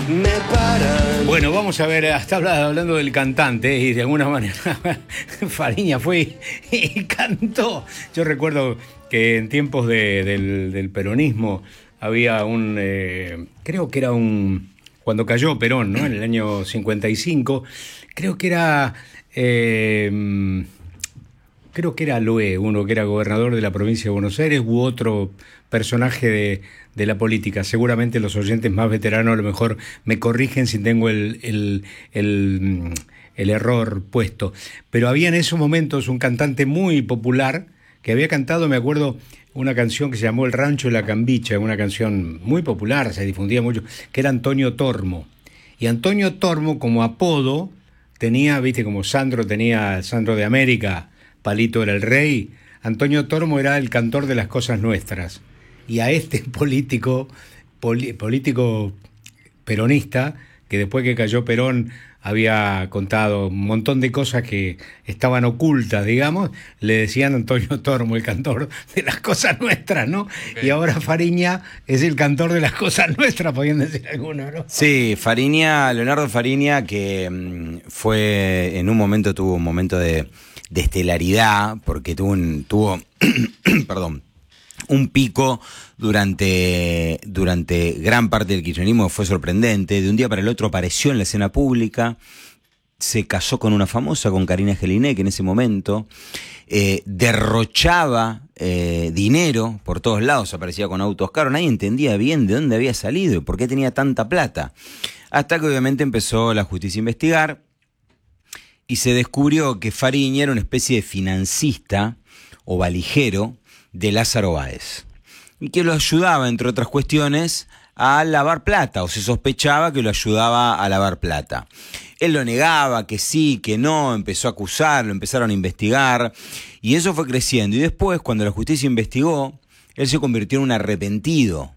me paran. Bueno, vamos a ver, hasta hablando del cantante y de alguna manera Fariña fue y cantó. Yo recuerdo que en tiempos del peronismo había creo que era cuando cayó Perón, ¿no? En el año 55, creo que era Loé, uno que era gobernador de la provincia de Buenos Aires, u otro personaje de la política. Seguramente los oyentes más veteranos a lo mejor me corrigen si tengo el error puesto. Pero había en esos momentos un cantante muy popular que había cantado, me acuerdo, una canción que se llamó El Rancho de la Cambicha, una canción muy popular, se difundía mucho, que era Antonio Tormo. Y Antonio Tormo, como apodo, tenía, viste, como Sandro tenía Sandro de América, Palito era el rey, Antonio Tormo era el cantor de Las Cosas Nuestras. Y a este político peronista, que después que cayó Perón había contado un montón de cosas que estaban ocultas, digamos, le decían Antonio Tormo, el cantor de Las Cosas Nuestras, ¿no? Okay. Y ahora Fariña es el cantor de Las Cosas Nuestras, podían decir algunos, ¿no? Sí, Leonardo Fariña, que en un momento tuvo un momento de estelaridad, porque tuvo perdón, un pico durante gran parte del kirchnerismo, fue sorprendente. De un día para el otro apareció en la escena pública, se casó con una famosa, con Karina Gelinek en ese momento, derrochaba dinero por todos lados, aparecía con autos caros, nadie entendía bien de dónde había salido y por qué tenía tanta plata. Hasta que obviamente empezó la justicia a investigar y se descubrió que Fariña era una especie de financista o valijero de Lázaro Báez, y que lo ayudaba, entre otras cuestiones, a lavar plata, o se sospechaba que lo ayudaba a lavar plata. Él lo negaba, que sí, que no, empezó a acusarlo, empezaron a investigar, y eso fue creciendo. Y después, cuando la justicia investigó, él se convirtió en un arrepentido,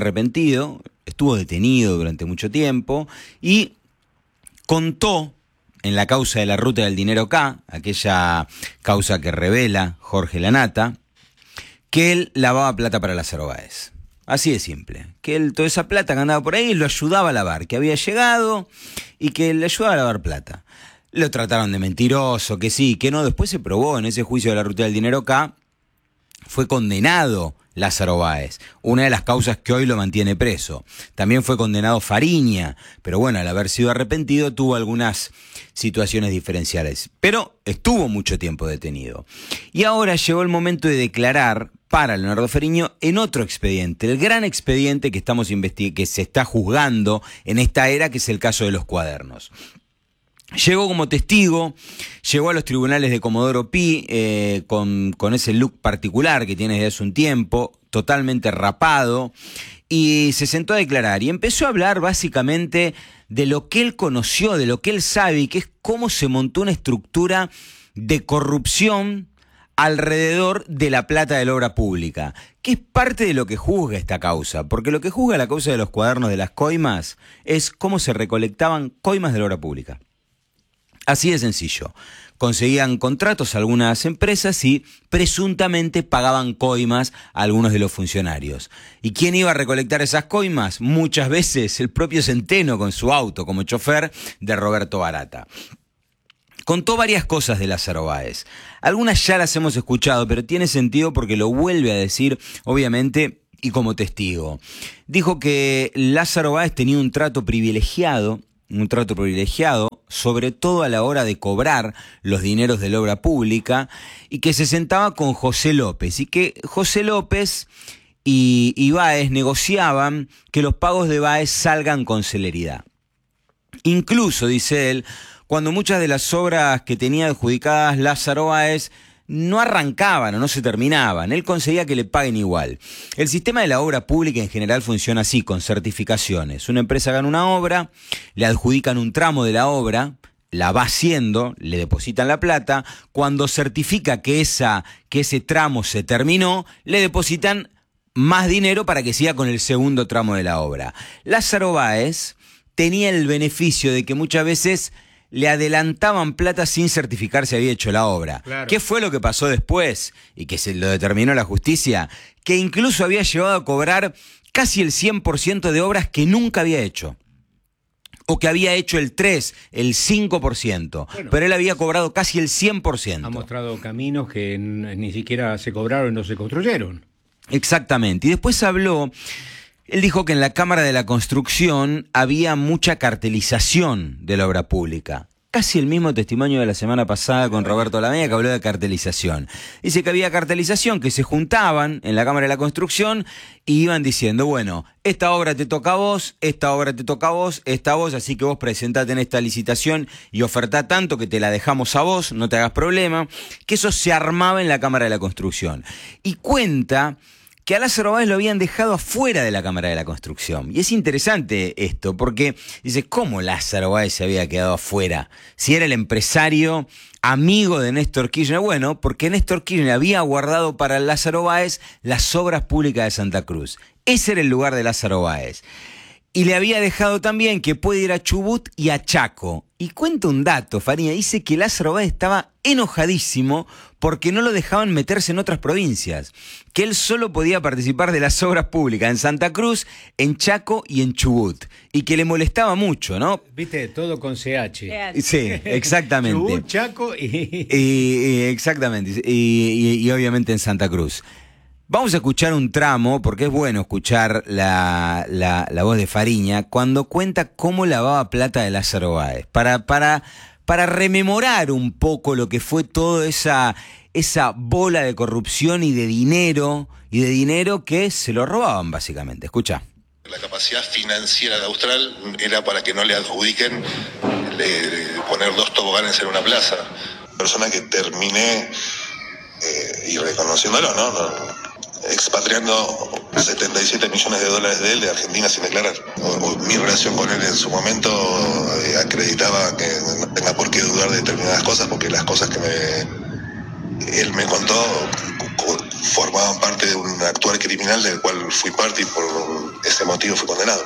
estuvo detenido durante mucho tiempo, y contó en la causa de la Ruta del Dinero K, aquella causa que revela Jorge Lanata, que él lavaba plata para Lázaro Báez. Así de simple. Que él, toda esa plata que andaba por ahí, lo ayudaba a lavar, que había llegado y que le ayudaba a lavar plata. Lo trataron de mentiroso, que sí, que no. Después se probó en ese juicio de la Ruta del Dinero K, fue condenado Lázaro Báez, una de las causas que hoy lo mantiene preso. También fue condenado Fariña, pero bueno, al haber sido arrepentido tuvo algunas situaciones diferenciales, pero estuvo mucho tiempo detenido. Y ahora llegó el momento de declarar para Leonardo Fariña en otro expediente, el gran expediente que que se está juzgando en esta era, que es el caso de los cuadernos. Llegó como testigo, llegó a los tribunales de Comodoro Pi con ese look particular que tiene desde hace un tiempo, totalmente rapado, y se sentó a declarar y empezó a hablar básicamente de lo que él conoció, de lo que él sabe, y que es cómo se montó una estructura de corrupción alrededor de la plata de la obra pública, que es parte de lo que juzga esta causa, porque lo que juzga la causa de los cuadernos de las coimas es cómo se recolectaban coimas de la obra pública. Así de sencillo. Conseguían contratos a algunas empresas y presuntamente pagaban coimas a algunos de los funcionarios. ¿Y quién iba a recolectar esas coimas? Muchas veces el propio Centeno con su auto como chofer de Roberto Barata. Contó varias cosas de Lázaro Báez. Algunas ya las hemos escuchado, pero tiene sentido porque lo vuelve a decir, obviamente, y como testigo. Dijo que Lázaro Báez tenía un trato privilegiado, sobre todo a la hora de cobrar los dineros de la obra pública, y que se sentaba con José López, y que José López y Báez negociaban que los pagos de Báez salgan con celeridad. Incluso, dice él, cuando muchas de las obras que tenía adjudicadas Lázaro Báez no arrancaban o no se terminaban, él conseguía que le paguen igual. El sistema de la obra pública en general funciona así, con certificaciones. Una empresa gana una obra, le adjudican un tramo de la obra, la va haciendo, le depositan la plata, cuando certifica que ese tramo se terminó, le depositan más dinero para que siga con el segundo tramo de la obra. Lázaro Báez tenía el beneficio de que muchas veces le adelantaban plata sin certificar si había hecho la obra. Claro. ¿Qué fue lo que pasó después? Y que se lo determinó la justicia, que incluso había llevado a cobrar casi el 100% de obras que nunca había hecho. o que había hecho el 3, el 5%, Bueno, pero él había cobrado casi el 100%. ha mostrado caminos que ni siquiera se cobraron, no se construyeron. Exactamente. Y después él dijo que en la Cámara de la Construcción había mucha cartelización de la obra pública. Casi el mismo testimonio de la semana pasada con Roberto Lamella, que habló de cartelización. Dice que había cartelización, que se juntaban en la Cámara de la Construcción y iban diciendo, bueno, esta obra te toca a vos, esta obra te toca a vos, esta a vos, así que vos presentate en esta licitación y ofertá tanto que te la dejamos a vos, no te hagas problema, que eso se armaba en la Cámara de la Construcción. Y cuenta que a Lázaro Báez lo habían dejado afuera de la Cámara de la Construcción. Y es interesante esto, porque dice, ¿cómo Lázaro Báez se había quedado afuera? Si era el empresario amigo de Néstor Kirchner. Bueno, porque Néstor Kirchner había guardado para Lázaro Báez las obras públicas de Santa Cruz. Ese era el lugar de Lázaro Báez. Y le había dejado también que puede ir a Chubut y a Chaco. Y cuenta un dato, Fariña, dice que Lázaro Báez estaba enojadísimo porque no lo dejaban meterse en otras provincias, que él solo podía participar de las obras públicas en Santa Cruz, en Chaco y en Chubut, y que le molestaba mucho, ¿no? Viste, todo con CH. Sí, exactamente. Chubut, Chaco exactamente, y obviamente en Santa Cruz. Vamos a escuchar un tramo, porque es bueno escuchar la voz de Fariña, cuando cuenta cómo lavaba plata de Lázaro Báez, para rememorar un poco lo que fue toda esa bola de corrupción y de dinero que se lo robaban básicamente. Escucha. La capacidad financiera de Austral era para que no le adjudiquen poner 2 toboganes en una plaza. Persona que terminé, y reconociéndolo, ¿no? Expatriando $77 millones de él de Argentina sin declarar. Mi relación con él en su momento acreditaba que no tenga por qué dudar de determinadas cosas, porque las cosas que él me contó formaban parte de un actuar criminal del cual fui parte y por ese motivo fui condenado.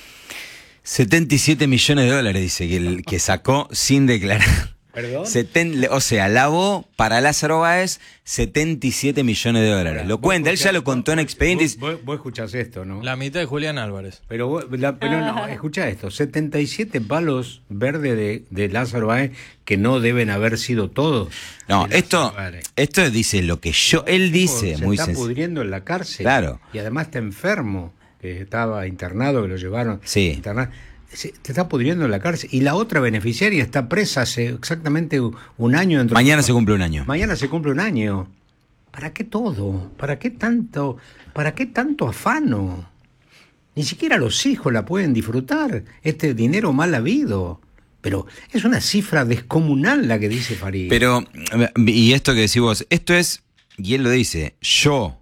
77 millones de dólares dice que sacó sin declarar. ¿Perdón? O sea, lavó para Lázaro Báez 77 millones de dólares. Ahora, lo cuenta, él ya lo contó en expedientes. Vos escuchás esto, ¿no? La mitad de Julián Álvarez. Pero no, escuchá esto, 77 palos verdes de Lázaro Báez que no deben haber sido todos. No, esto dice lo que él dice, muy se está sencillo. pudriendo en la cárcel. Claro. Y además está enfermo, que estaba internado, que lo llevaron Sí. internado. Se está pudriendo en la cárcel. Y la otra beneficiaria está presa hace exactamente un año. Mañana se cumple un año. Mañana se cumple un año. ¿Para qué todo? ¿Para qué tanto? ¿Para qué tanto afano? Ni siquiera los hijos la pueden disfrutar. Este dinero mal habido. Pero es una cifra descomunal la que dice Farid. Pero, y esto que decís vos, esto es, y él lo dice, yo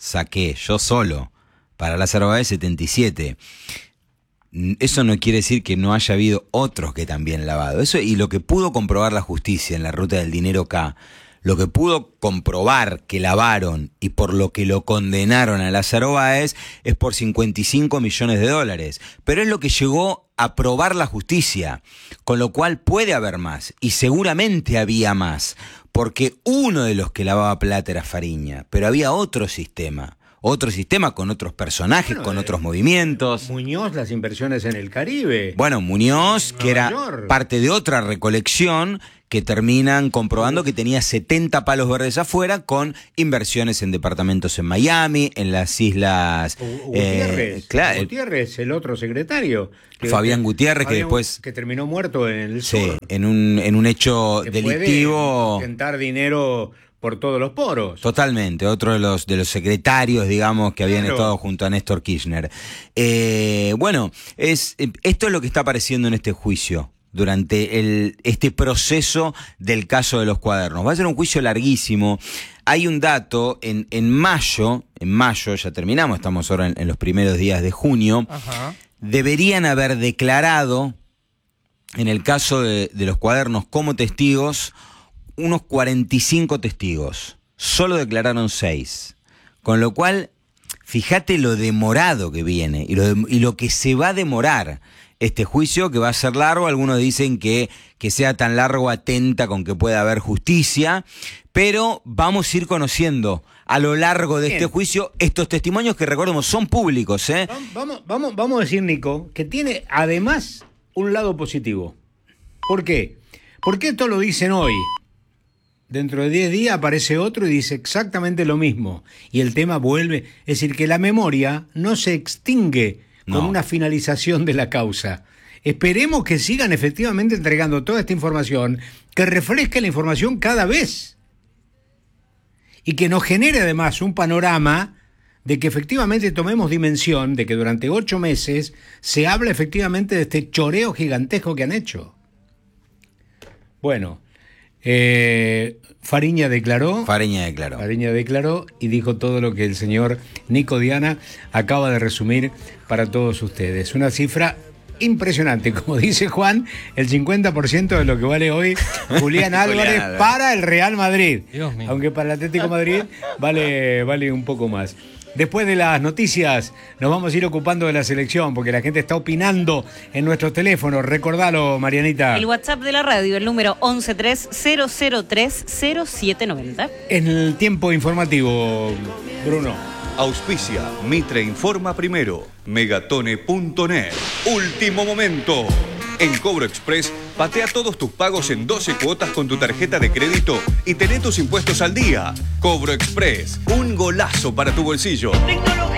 solo, para Lázaro Báez 77. Eso no quiere decir que no haya habido otros que también lavado. Eso, y lo que pudo comprobar la justicia en la ruta del dinero K, lo que pudo comprobar que lavaron y por lo que lo condenaron a Lázaro Báez es por 55 millones de dólares. Pero es lo que llegó a probar la justicia, con lo cual puede haber más, y seguramente había más, porque uno de los que lavaba plata era Fariña, pero había otro sistema con otros personajes, con otros movimientos. Muñoz, las inversiones en el Caribe. Bueno, Muñoz, que era parte de otra recolección, que terminan comprobando que tenía 70 palos verdes afuera con inversiones en departamentos en Miami, en las islas... Gutiérrez, el otro secretario. Fabián Gutiérrez, que después... Que terminó muerto en el sur. Sí, en un hecho que delictivo... puede intentar dinero por todos los poros. Totalmente, otro de los secretarios, digamos, que habían estado junto a Néstor Kirchner. Bueno, esto es lo que está apareciendo en este juicio, durante este proceso del caso de los cuadernos. Va a ser un juicio larguísimo. Hay un dato, en mayo, ya terminamos, estamos ahora en los primeros días de junio, Ajá. Deberían haber declarado, en el caso de los cuadernos como testigos, unos 45 testigos. Solo declararon 6. Con lo cual, fíjate lo demorado que viene y lo que se va a demorar este juicio, que va a ser largo. Algunos dicen que sea tan largo atenta con que pueda haber justicia, pero vamos a ir conociendo a lo largo de este juicio estos testimonios que, recordemos, son públicos, ¿eh? Vamos a decir, Nico, que tiene además un lado positivo. ¿Por qué? Porque esto lo dicen hoy. Dentro de 10 días aparece otro y dice exactamente lo mismo. Y el tema vuelve. Es decir, que la memoria no se extingue con una finalización de la causa. Esperemos que sigan efectivamente entregando toda esta información, que refresque la información cada vez. Y que nos genere además un panorama de que efectivamente tomemos dimensión de que durante 8 meses se habla efectivamente de este choreo gigantesco que han hecho. Bueno, Fariña declaró y dijo todo lo que el señor Nico Diana acaba de resumir para todos ustedes. Una cifra impresionante, como dice Juan, el 50% de lo que vale hoy Julián Álvarez para el Real Madrid. Aunque para el Atlético de Madrid vale un poco más. Después de las noticias nos vamos a ir ocupando de la selección porque la gente está opinando en nuestros teléfonos. Recordalo, Marianita. El WhatsApp de la radio, el número 113-003-0790. En el tiempo informativo, Bruno. Auspicia Mitre Informa Primero, Megatone.net. Último momento. En Cobro Express, patea todos tus pagos en 12 cuotas con tu tarjeta de crédito y tené tus impuestos al día. Cobro Express, un golazo para tu bolsillo.